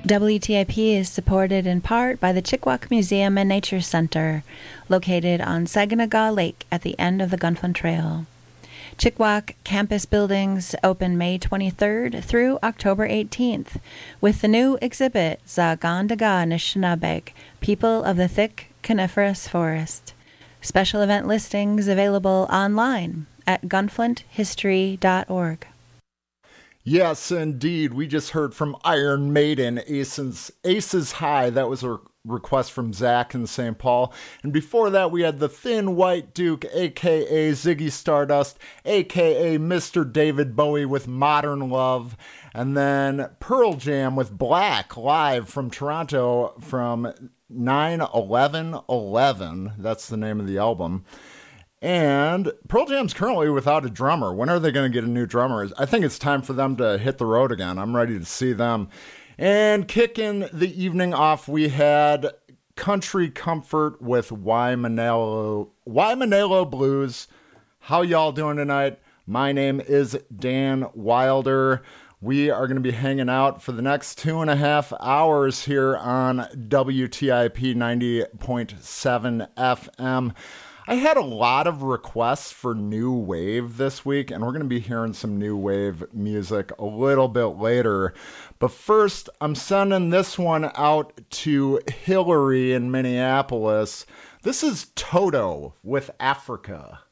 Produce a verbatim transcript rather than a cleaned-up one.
W T I P is supported in part by the Chickawauk Museum and Nature Center, located on Saginaw Lake at the end of the Gunflint Trail. Chickawauk campus buildings open May twenty-third through October eighteenth, with the new exhibit Zagandaga Nishnabeg, People of the Thick Coniferous Forest. Special event listings available online at gunflint history dot org. Yes, indeed. We just heard from Iron Maiden, Aces, Aces High. That was a request from Zach in Saint Paul. And before that, we had the Thin White Duke, a k a. Ziggy Stardust, a k a. Mister David Bowie with Modern Love. And then Pearl Jam with Black, live from Toronto from nine eleven eleven. That's the name of the album. And Pearl Jam's currently without a drummer. When are they going to get a new drummer? I think it's time for them to hit the road again. I'm ready to see them. And kicking the evening off, we had Country Comfort with Waimanalo, Waimanalo Blues. How y'all doing tonight? My name is Dan Wilder. We are going to be hanging out for the next two and a half hours here on W T I P ninety point seven F M. I had a lot of requests for new wave this week, and we're going to be hearing some new wave music a little bit later. But first, I'm sending this one out to Hillary in Minneapolis. This is Toto with Africa.